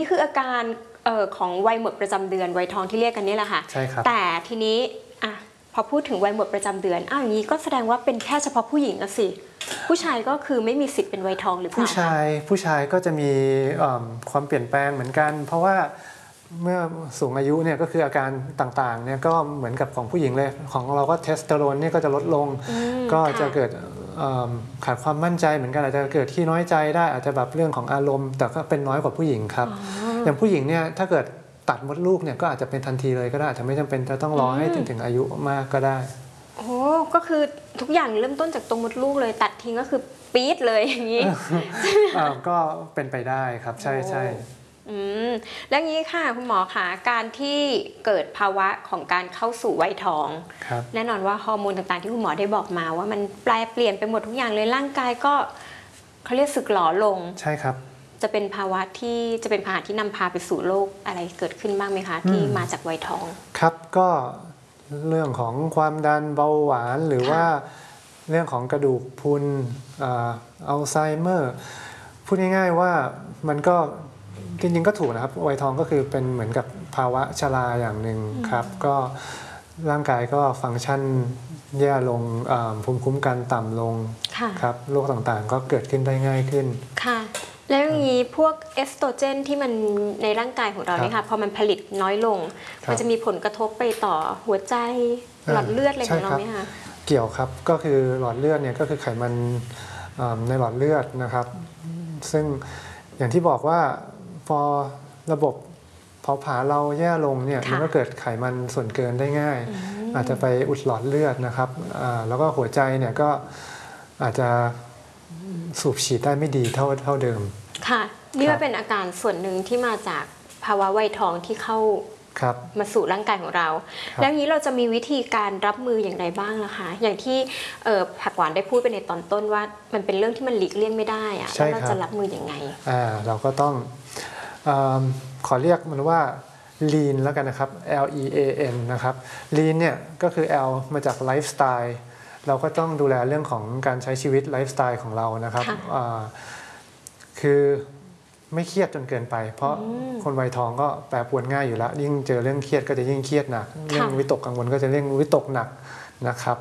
คืออาการของวัยหมดประจำเดือนวัยทองที่เรียกกันนี่แหละค่ะใช่ครับแต่ทีนี้อ่ะพอพูดถึงวัยหมดประจำเดือนอย่างนี้ก็แสดงว่าเป็นแค่เฉพาะผู้หญิงนะสิผู้ชายก็คือไม่มีสิทธิ์เป็นวัยทองหรือเปล่าผู้ชายก็จะมีความเปลี่ยนแปลงเหมือนกัน เพราะว่าเมื่อสูงอายุเนี่ยก็คืออาการต่างๆเนี่ยก็เหมือนกับของผู้หญิงเลยของเราก็เทสโทสเตอโรนเนี่ยก็จะลดลงก็จะเกิดขาดความมั่นใจเหมือนกันอาจจะเกิดขี้น้อยใจได้อาจจะแบบเรื่องของอารมณ์แต่ก็เป็นน้อยกว่าผู้หญิงครับอย่างผู้หญิงเนี่ยถ้าเกิดตัดมดลูกเนี่ยก็อาจจะเป็นทันทีเลยก็ได้อาจจะไม่จำเป็นจะต้องรอให้ถึงอายุมากก็ได้โอ้ก็คือทุกอย่างเริ่มต้นจากตรงมดลูกเลยตัดทิ้งก็คือปี๊ดเลยอย่างนี้ก็เป็นไปได้ครับใช่ใช่แล้วงี้ค่ะคุณหมอคะการที่เกิดภาวะของการเข้าสู่วัยทองแน่นอนว่าฮอร์โมนต่างๆที่คุณหมอได้บอกมาว่ามันแปลเปลี่ยนไปหมดทุกอย่างเลยร่างกายก็เขาเรียกสึกหรอลงใช่ครับจะเป็นภาวะที่จะเป็นพาหะที่นำพาไปสู่โรคอะไรเกิดขึ้นบ้างไหมคะที่มาจากวัยทองครับก็เรื่องของความดันเบาหวานหรือว่าเรื่องของกระดูกพรุนอัลไซเมอร์พูดง่ายๆว่ามันก็จริงๆก็ถูกนะครับวัยทองก็คือเป็นเหมือนกับภาวะชราอย่างหนึ่งครับก็ร่างกายก็ฟังก์ชันแย่ลงภูมิคุ้มกันต่ำลงครับโรคต่างๆก็เกิดขึ้นได้ง่ายขึ้นค่ะแล้วอย่างนี้พวกเอสโตรเจนที่มันในร่างกายของเราเนี่ยค่ะพอมันผลิตน้อยลงมันจะมีผลกระทบไปต่อหัวใจหลอดเลือดอะไรของเราไหมคะเกี่ยวครับก็คือหลอดเลือดเนี่ยก็คือไขมันในหลอดเลือดนะครับซึ่งอย่างที่บอกว่าพอระบบเผาผลาญเราแย่ลงเนี่ยมันก็เกิดไขมันส่วนเกินได้ง่ายอาจจะไปอุดหลอดเลือดนะครับแล้วก็หัวใจเนี่ยก็อาจจะสูบฉีดได้ไม่ดีเท่าเดิมค่ะนี่ว่าเป็นอาการส่วนหนึ่งที่มาจากภาวะวัยทองที่เข้ามาสู่ร่างกายของเราแล้วนี้เราจะมีวิธีการรับมืออย่างไรบ้างล่ะคะอย่างที่ผักหวานได้พูดไปในตอนต้นว่ามันเป็นเรื่องที่มันหลีกเลี่ยงไม่ได้อะแล้วเราจะรับมืออย่างไงเราก็ต้องขอเรียกมันว่า lean แล้วกันนะครับ LEAN นะครับ lean เนี่ยก็คือ L มาจากไลฟ์สไตล์เราก็ต้องดูแลเรื่องของการใช้ชีวิตไลฟ์สไตล์ของเรานะครับคือไม่เครียดจนเกินไปเพราะคนวัยทองก็แปรปรวนง่ายอยู่แล้วยิ่งเจอเรื่องเครียดก็จะยิ่งเครียดหนักเรื่องวิตกกังวลก็จะเรื่องวิตกหนักนะครับ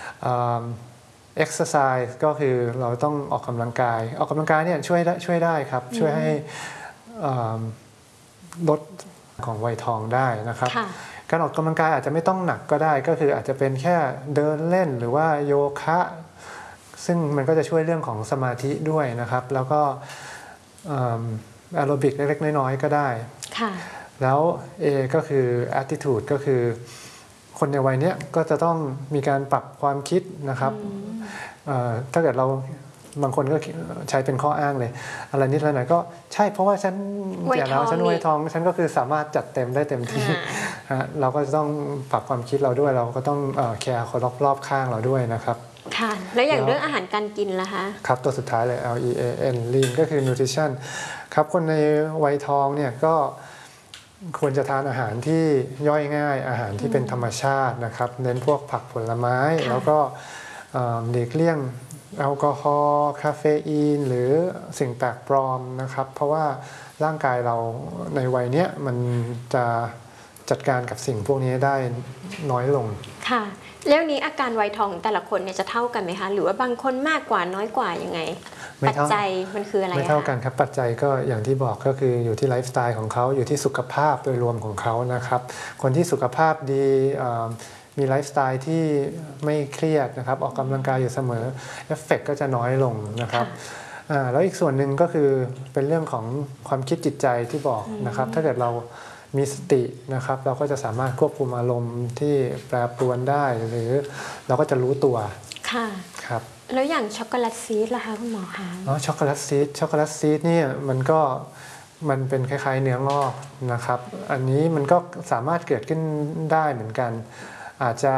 exercise ก็คือเราต้องออกกำลังกายเนี่ยช่วยได้ครับช่วยให้ลดของวัยทองได้นะครับการออกกำลังกายอาจจะไม่ต้องหนักก็ได้ก็คืออาจจะเป็นแค่เดินเล่นหรือว่าโยคะซึ่งมันก็จะช่วยเรื่องของสมาธิด้วยนะครับแล้วก็แอโรบิกเล็กๆน้อยๆก็ได้แล้ว A ก็คือ attitude ก็คือคนในวัยนี้ก็จะต้องมีการปรับความคิดนะครับถ้าเกิดเราบางคนก็ใช้เป็นข้ออ้างเลยอะไรนิดอะไรหน่อยก็ใช่เพราะว่าฉันแก่แล้วฉันวัยทองฉันก็คือสามารถจัดเต็มได้เต็มที่เราก็จะต้องปรับความคิดเราด้วยเราก็ต้องแคร์คนรอบๆข้างเราด้วยนะครับค่ะแล้วอย่างเรื่องอาหารการกินล่ะคะครับตัวสุดท้ายเลย LEAN lean ก็คือ nutrition ครับคนในวัยทองเนี่ยก็ควรจะทานอาหารที่ย่อยง่ายอาหารที่เป็นธรรมชาตินะครับเน้นพวกผักผลไม้แล้วก็หลีกเลี่ยงแอลกอฮอล์คาเฟอีนหรือสิ่งแปลกปลอมนะครับเพราะว่าร่างกายเราในวัยนี้มันจะจัดการกับสิ่งพวกนี้ได้น้อยลงค่ะแล้วนี้อาการวัยทองของแต่ละคนเนี่ยจะเท่ากันไหมคะหรือว่าบางคนมากกว่าน้อยกว่ายังไงปัจจัยมันคืออะไรไม่เท่ากันครับปัจจัยก็อย่างที่บอกก็คืออยู่ที่ไลฟ์สไตล์ของเขาอยู่ที่สุขภาพโดยรวมของเขานะครับคนที่สุขภาพดีมีไลฟ์สไตล์ที่ไม่เครียดนะครับออกกำลังกายอยู่เสมอเอฟเฟกต์ก็จะน้อยลงนะครับแล้วอีกส่วนหนึ่งก็คือเป็นเรื่องของความคิดจิตใจที่บอกนะครับถ้าเกิดเรามีสตินะครับเราก็จะสามารถควบคุมอารมณ์ที่แปรปรวนได้หรือเราก็จะรู้ตัวค่ะครับแล้วอย่างช็อกโกแลตซีดล่ะคะคุณหมอคะช็อกโกแลตซีดนี่มันเป็นคล้ายๆเนื้องอกนะครับอันนี้มันก็สามารถเกิดขึ้นได้เหมือนกันอาจจะ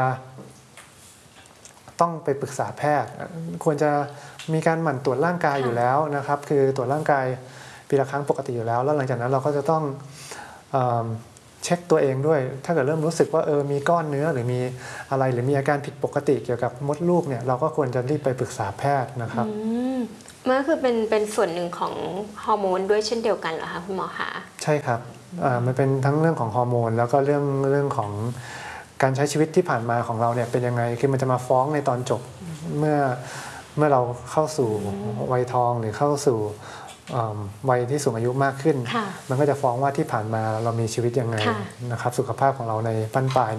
ต้องไปปรึกษาแพทย์ควรจะมีการหมั่นตรวจร่างกายอยู่แล้วนะครับคือตรวจร่างกายปีละครั้งปกติอยู่แล้วแล้วหลังจากนั้นเราก็จะต้องเช็คตัวเองด้วยถ้าเกิดเริ่มรู้สึกว่ามีก้อนเนื้อหรือมีอะไรหรือมีอาการผิดปกติเกี่ยวกับมดลูกเนี่ยเราก็ควรจะรีบไปปรึกษาแพทย์นะครับมันก็คือเป็นส่วนหนึ่งของฮอร์โมนด้วยเช่นเดียวกันเหรอคะคุณหมอคะใช่ครับมันเป็นทั้งเรื่องของฮอร์โมนแล้วก็เรื่องของการใช้ชีวิตที่ผ่านมาของเราเนี่ยเป็นยังไงคือมันจะมาฟ้องในตอนจบเมื่อเราเข้าสู่วัยทองหรือเข้าสู่วัยที่สูงอายุมากขึ้นมันก็จะฟ้องว่าที่ผ่านมาเรามีชีวิตยังไงนะครับสุขภาพของเราในบั้นปลาย